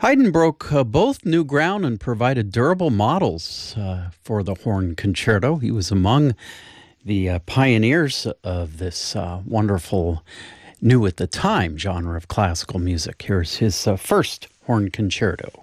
Haydn broke both new ground and provided durable models for the horn concerto. He was among the pioneers of this wonderful, new at the time genre of classical music. Here's his first horn concerto.